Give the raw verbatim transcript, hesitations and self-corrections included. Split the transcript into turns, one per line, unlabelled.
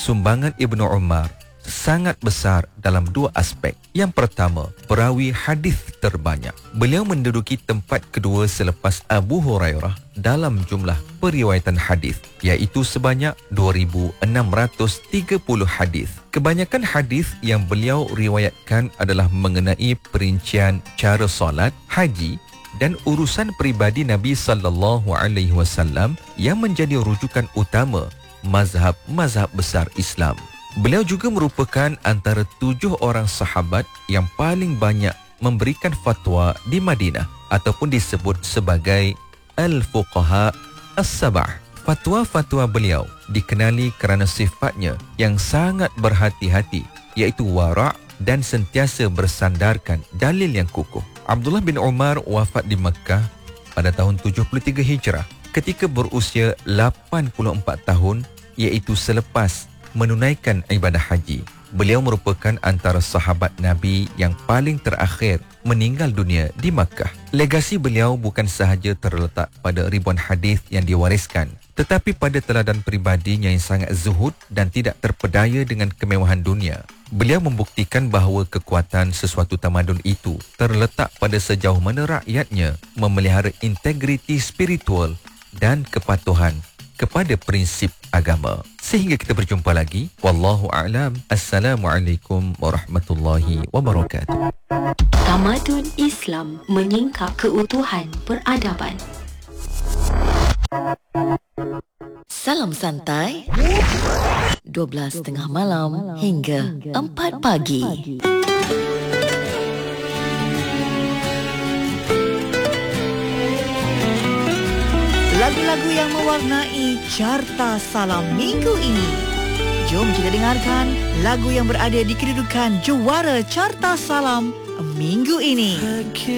sumbangan Ibnu Umar sangat besar dalam dua aspek. Yang pertama, perawi hadis terbanyak. Beliau menduduki tempat kedua selepas Abu Hurairah dalam jumlah periwayatan hadis, iaitu sebanyak dua ribu enam ratus tiga puluh hadis. Kebanyakan hadis yang beliau riwayatkan adalah mengenai perincian cara solat, haji dan urusan peribadi Nabi sallallahu alaihi wasallam yang menjadi rujukan utama mazhab-mazhab besar Islam. Beliau juga merupakan antara tujuh orang sahabat yang paling banyak memberikan fatwa di Madinah ataupun disebut sebagai Al-Fuqaha As-Sab'ah. Fatwa-fatwa beliau dikenali kerana sifatnya yang sangat berhati-hati, iaitu wara' dan sentiasa bersandarkan dalil yang kukuh. Abdullah bin Umar wafat di Mekah pada tahun tujuh puluh tiga Hijrah ketika berusia lapan puluh empat tahun, iaitu selepas menunaikan ibadah haji. Beliau merupakan antara sahabat Nabi yang paling terakhir meninggal dunia di Makkah. Legasi beliau bukan sahaja terletak pada ribuan hadis yang diwariskan, tetapi pada teladan peribadinya yang sangat zuhud dan tidak terpedaya dengan kemewahan dunia. Beliau membuktikan bahawa kekuatan sesuatu tamadun itu terletak pada sejauh mana rakyatnya memelihara integriti spiritual dan kepatuhan kepada prinsip agama. Sehingga kita berjumpa lagi. Wallahu a'lam. Assalamualaikum warahmatullahi wabarakatuh.
Tamadun Islam menyingkap keutuhan peradaban.
Salam santai. dua belas tengah malam hingga empat pagi. Lagu-lagu yang mewarnai Carta Salam minggu ini. Jom kita dengarkan lagu yang berada di kedudukan juara Carta Salam minggu ini.